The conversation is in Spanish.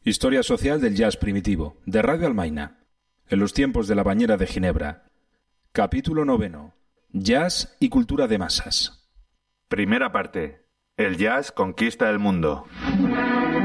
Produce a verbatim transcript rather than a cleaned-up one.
Historia social del jazz primitivo, de Radio Almaina. En los tiempos de la Bañera de Ginebra. Capítulo noveno. Jazz y cultura de masas. Primera parte. El jazz conquista el mundo.